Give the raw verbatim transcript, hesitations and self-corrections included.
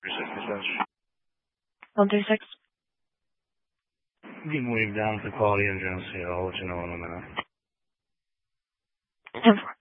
three sixty-six. one three six. You can wave down to quality engine, so I'll let you know in a minute. ten four.